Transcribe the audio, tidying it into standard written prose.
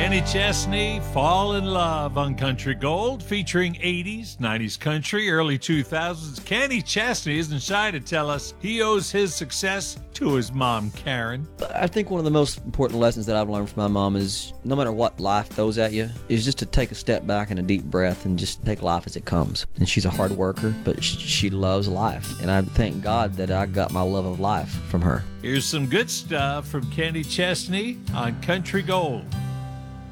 Kenny Chesney, Fall in Love on Country Gold, featuring 80s, 90s country, early 2000s. Kenny Chesney isn't shy to tell us he owes his success to his mom, Karen. I think one of the most important lessons that I've learned from my mom is no matter what life throws at you, is just to take a step back and a deep breath and just take life as it comes. And she's a hard worker, but she loves life. And I thank God that I got my love of life from her. Here's some good stuff from Kenny Chesney on Country Gold.